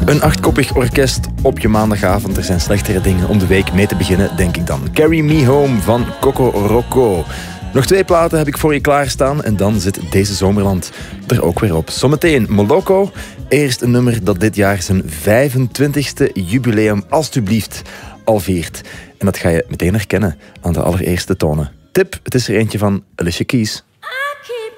Een 8-koppig orkest op je maandagavond. Er zijn slechtere dingen om de week mee te beginnen, denk ik dan. Carry Me Home van Coco Rocco. Nog 2 platen heb ik voor je klaarstaan en dan zit deze zomerland er ook weer op. Zometeen Moloko. Eerst een nummer dat dit jaar zijn 25e jubileum alstublieft al viert. En dat ga je meteen herkennen aan de allereerste tonen. Tip, het is er eentje van Alicia Keys.